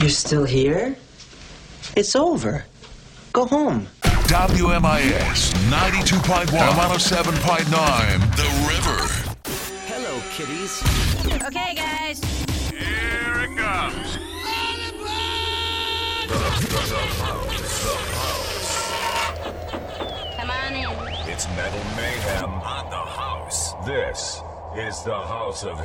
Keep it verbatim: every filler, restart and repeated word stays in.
You're still here? It's over. Go home. W M I S ninety-two point one and one oh seven point nine. The River. Hello, kitties. Okay, guys. Here it comes. Come on in. It's Metal Mayhem on the house. This is the House of